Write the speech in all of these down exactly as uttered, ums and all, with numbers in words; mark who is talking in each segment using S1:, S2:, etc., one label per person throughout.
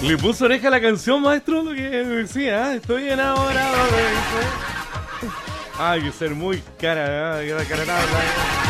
S1: Le puso oreja a la canción, maestro, lo que decía, ¿eh? Estoy enamorado de eso. Hay que ser muy cara, ¿eh? cara, cara, cara.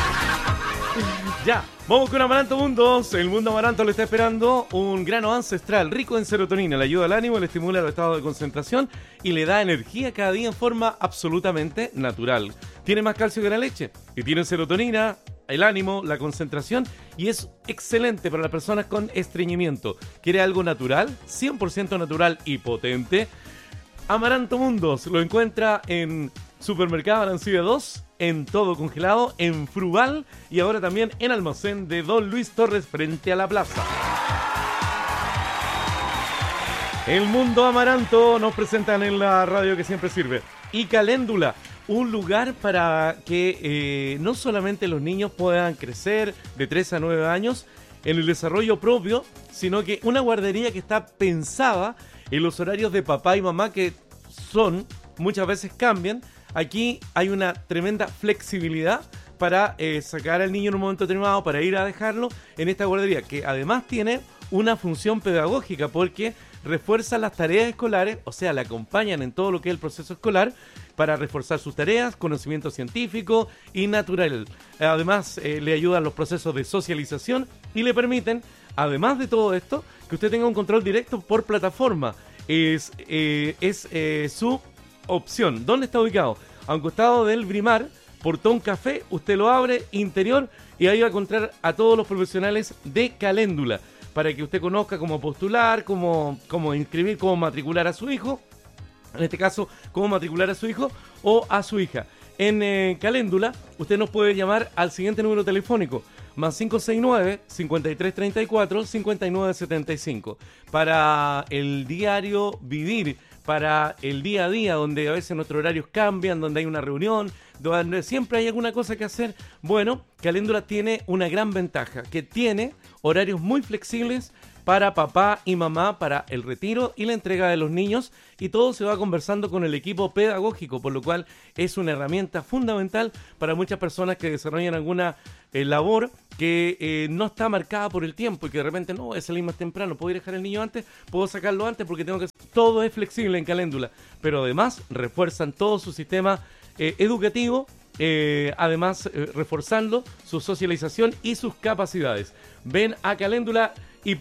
S1: Ya, vamos con Amaranto Mundos. El mundo Amaranto le está esperando un grano ancestral rico en serotonina. Le ayuda al ánimo, le estimula el estado de concentración y le da energía cada día en forma absolutamente natural. Tiene más calcio que la leche y tiene serotonina, el ánimo, la concentración, y es excelente para las personas con estreñimiento. ¿Quiere algo natural? cien por ciento natural y potente. Amaranto Mundos lo encuentra en Supermercado Arancibia dos, en Todo Congelado, en Frugal y ahora también en Almacén de Don Luis Torres frente a la plaza. El mundo Amaranto nos presentan en la radio que siempre sirve. Y Caléndula, un lugar para que eh, no solamente los niños puedan crecer de tres a nueve años en el desarrollo propio, sino que una guardería que está pensada en los horarios de papá y mamá que son, muchas veces cambian. Aquí hay una tremenda flexibilidad para eh, sacar al niño en un momento determinado, para ir a dejarlo en esta guardería, que además tiene una función pedagógica porque refuerza las tareas escolares, o sea, le acompañan en todo lo que es el proceso escolar para reforzar sus tareas, conocimiento científico y natural. Además, eh, le ayudan los procesos de socialización y le permiten, además de todo esto, que usted tenga un control directo por plataforma. Es, eh, es eh, su opción. ¿Dónde está ubicado? A un costado del Brimar, portón café, usted lo abre, interior, y ahí va a encontrar a todos los profesionales de Caléndula, para que usted conozca cómo postular, cómo, cómo inscribir, cómo matricular a su hijo, en este caso, cómo matricular a su hijo o a su hija. En eh, Caléndula, usted nos puede llamar al siguiente número telefónico, más cinco seis nueve, cinco tres tres cuatro, cinco nueve siete cinco, para el diario vivir, para el día a día, donde a veces nuestros horarios cambian, donde hay una reunión, donde siempre hay alguna cosa que hacer. Bueno, Caléndula tiene una gran ventaja, que tiene horarios muy flexibles para papá y mamá, para el retiro y la entrega de los niños, y todo se va conversando con el equipo pedagógico, por lo cual es una herramienta fundamental para muchas personas que desarrollan alguna eh, labor que eh, no está marcada por el tiempo y que de repente no, voy a salir más temprano, puedo ir a dejar el niño antes, puedo sacarlo antes porque tengo que... Todo es flexible en Caléndula, pero además refuerzan todo su sistema eh, educativo, eh, además eh, reforzando su socialización y sus capacidades. Ven a Caléndula y,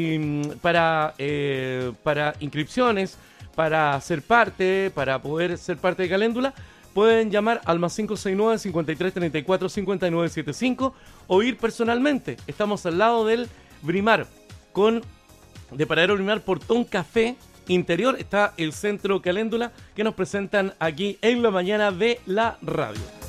S1: y para, eh, para inscripciones, para ser parte, para poder ser parte de Caléndula, pueden llamar al más cinco seis nueve, cinco tres tres cuatro, cinco nueve siete cinco o ir personalmente. Estamos al lado del Brimar, con de Paradero Brimar, portón café. Interior está el Centro Caléndula, que nos presentan aquí en la mañana de la radio.